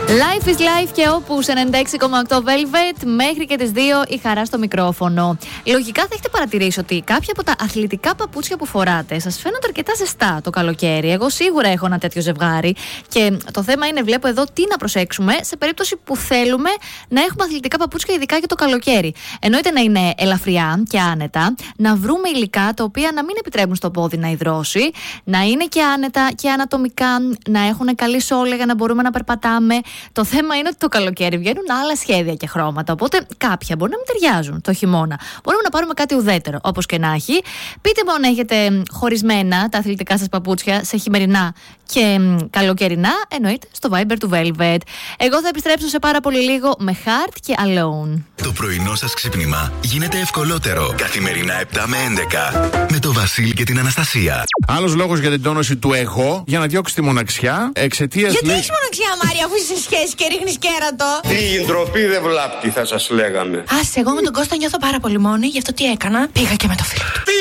Life is Life και Opus 96,8 Velvet μέχρι και τις 2 η Χαρά στο μικρόφωνο. Λογικά θα έχετε παρατηρήσει ότι κάποια από τα αθλητικά παπούτσια που φοράτε σας φαίνονται αρκετά ζεστά το καλοκαίρι. Εγώ σίγουρα έχω ένα τέτοιο ζευγάρι και το θέμα είναι, βλέπω εδώ, τι να προσέξουμε σε περίπτωση που θέλουμε να έχουμε αθλητικά παπούτσια ειδικά για το καλοκαίρι. Εννοείται να είναι ελαφριά και άνετα, να βρούμε υλικά τα οποία να μην επιτρέπουν στο πόδι να υδρώσει, να είναι και άνετα και ανατομικά, να έχουν καλή σόλα για να μπορούμε να περπατάμε. Το θέμα είναι ότι το καλοκαίρι βγαίνουν άλλα σχέδια και χρώματα. Οπότε κάποια μπορεί να μην ταιριάζουν το χειμώνα. Μπορούμε να πάρουμε κάτι ουδέτερο, όπως και να έχει. Πείτε μου αν έχετε χωρισμένα τα αθλητικά σας παπούτσια σε χειμερινά και καλοκαιρινά, εννοείται στο Viber του Velvet. Εγώ θα επιστρέψω σε πάρα πολύ λίγο με Heart και Alone. Το πρωινό σας ξύπνημα γίνεται ευκολότερο. Καθημερινά 7 με 11 με το Βασίλη και την Αναστασία. Άλλος λόγος για την τόνωση του εγώ, για να διώξει τη μοναξιά εξαιτίας. Γιατί έχεις μοναξιά, Μάρια, αφού είσαι σε σχέση και ρίχνεις κέρατο? Η ντροπή δεν βλάπτει, θα σας λέγαμε. Άσε, εγώ με τον Κώστα νιώθω πάρα πολύ μόνη, γι' αυτό τι έκανα? Πήγα και με το φίλο του.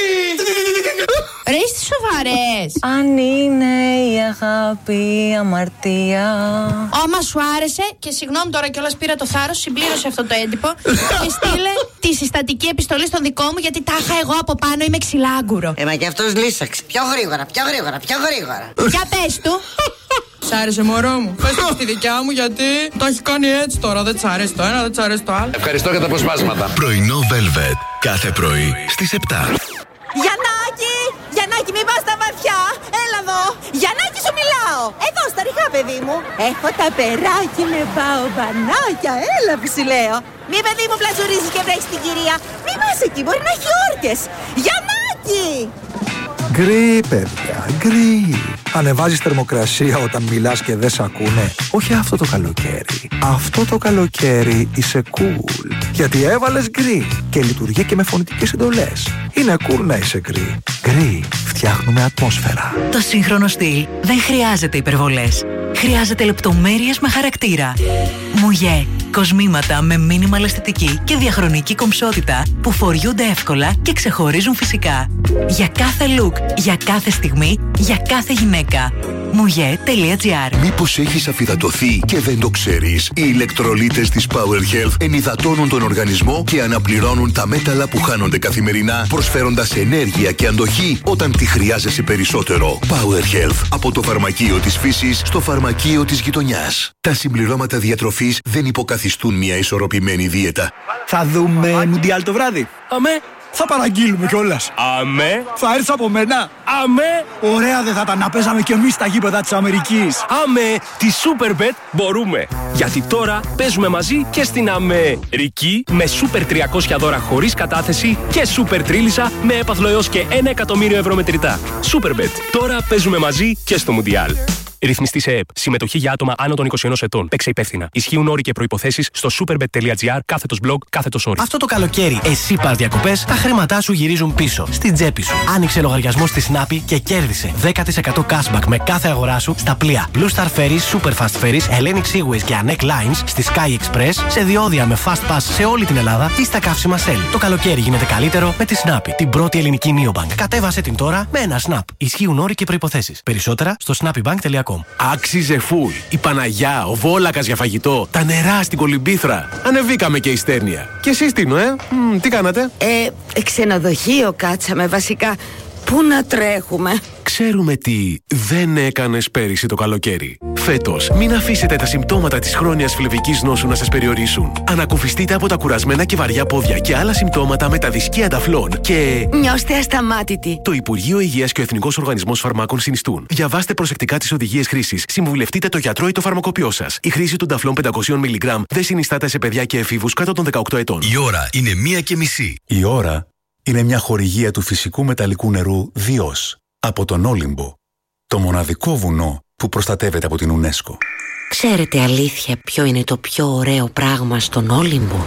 Ρε, είστε σοβαρές? Αν είναι η αγάπη αμαρτία. Άμα σου άρεσε, και συγγνώμη τώρα κιόλας πήρα το θάρρος, συμπλήρωσε αυτό το έντυπο και στείλε τη συστατική επιστολή στον δικό μου, γιατί τάχα εγώ από πάνω είμαι ξυλάγκουρο. Μα κι αυτός λύσαξε. Πιο γρήγορα. Για πες του. Σ' άρεσε, μωρό μου? Πες το στη δικιά μου, γιατί το έχει κάνει έτσι τώρα. Δεν τς αρέσει το ένα, δεν τς αρέσει το άλλο. Ευχαριστώ για τα αποσπάσματα. Πρωινό Velvet. Κάθε πρωί στις 7. Γιαννάκη, μην πας στα βαθιά. Έλα εδώ. Γιαννάκη, σου μιλάω. Εδώ στα ριχά, παιδί μου. Έχω τα περάκι με μπαομπανάκια. Έλα που σου λέω. Μη, παιδί μου, πλατζουρίζεις και βρέχεις την κυρία. Μη πας εκεί, μπορεί να έχει όρκες. Γιαννάκη! Γκρι, παιδιά, γκρι. Ανεβάζεις θερμοκρασία όταν μιλάς και δεν σ' ακούνε. Όχι αυτό το καλοκαίρι. Αυτό το καλοκαίρι είσαι cool. Γιατί έβαλες γκρι και λειτουργεί και με φωνητικές εντολές. Είναι cool να είσαι γκρι. Γκρι, φτιάχνουμε ατμόσφαιρα. Το σύγχρονο στυλ δεν χρειάζεται υπερβολές. Χρειάζεται λεπτομέρειες με χαρακτήρα. Μουγέ. Κοσμήματα με μίνιμαλ αισθητική και διαχρονική κομψότητα που φοριούνται εύκολα και ξεχωρίζουν φυσικά. Για κάθε look, για κάθε στιγμή, για κάθε γυναίκα. Mouye.gr. Μήπως έχεις αφυδατωθεί και δεν το ξέρεις? Οι ηλεκτρολίτες της Power Health ενυδατώνουν τον οργανισμό και αναπληρώνουν τα μέταλλα που χάνονται καθημερινά, προσφέροντας ενέργεια και αντοχή όταν τη χρειάζεσαι περισσότερο. Power Health. Από το φαρμακείο της φύσης στο φαρμακείο της γειτονιάς. Τα συμπληρώματα διατροφής δεν υποκαθιστούν μια ισορροπημένη δίαιτα. Θα δούμε Μουντιάλ το βράδυ. Αμέ. Θα παραγγείλουμε κιόλας. Αμέ. Θα έρθει από μένα. Αμέ. Ωραία δεν θα ήταν να παίζαμε κι εμείς στα γήπεδα της Αμερικής? Αμέ. Τη Superbet μπορούμε. Γιατί τώρα παίζουμε μαζί και στην Αμερική με Super 300 δώρα χωρίς κατάθεση και Super Τρίλισσα με έπαθλο έως και 1 εκατομμύριο ευρώ μετρητά. Superbet. Τώρα παίζουμε μαζί και στο Μουντιάλ. Ρυθμιστή σε ΕΕΠ. Συμμετοχή για άτομα άνω των 21 ετών. Παίξε υπεύθυνα. Ισχύουν όροι και προϋποθέσεις στο superbet.gr/blog/sorry. Αυτό το καλοκαίρι, εσύ πας διακοπές, τα χρήματά σου γυρίζουν πίσω στην τσέπη σου. Άνοιξε λογαριασμό στη Snappi και κέρδισε 10% cashback με κάθε αγορά σου στα πλοία Blue Star Ferries, Super Fast Ferries, Hellenic Seaways και Anek Lines, στη Sky Express, σε διόδια με Fast Pass σε όλη την Ελλάδα ή στα καύσιμα Shell. Το καλοκαίρι γίνεται καλύτερο με τη Snappi, την πρώτη ελληνική neobank. Κατέβασε την τώρα με ένα Snap. Ισχύουν όροι και προϋποθέσεις. Περισσότερα στο snappybank.com. Άξιζε φουλ. Η Παναγιά, ο Βόλακας για φαγητό, τα νερά στην Κολυμπήθρα. Ανεβήκαμε και η Στέρνια. Και εσείς τι κάνατε? Ξενοδοχείο κάτσαμε βασικά. Πού να τρέχουμε? Ξέρουμε τι δεν έκανες πέρυσι το καλοκαίρι. Φέτος, μην αφήσετε τα συμπτώματα της χρόνιας φλεβικής νόσου να σας περιορίσουν. Ανακουφιστείτε από τα κουρασμένα και βαριά πόδια και άλλα συμπτώματα με τα δισκία ταφλών και... Νιώστε ασταμάτητοι. Το Υπουργείο Υγείας και ο Εθνικός Οργανισμός Φαρμάκων συνιστούν. Διαβάστε προσεκτικά τις οδηγίες χρήσης. Συμβουλευτείτε το γιατρό ή το φαρμακοποιό σας. Η χρήση των ταφλών 500 mg δεν συνιστάται σε παιδιά και εφήβους κάτω των 18 ετών. Η ώρα είναι 1:30. Η ώρα είναι μια χορηγία του φυσικού μεταλλικού νερού Διός από τον Όλυμπο, το μοναδικό βουνό που προστατεύεται από την UNESCO. Ξέρετε αλήθεια ποιο είναι το πιο ωραίο πράγμα στον Όλυμπο?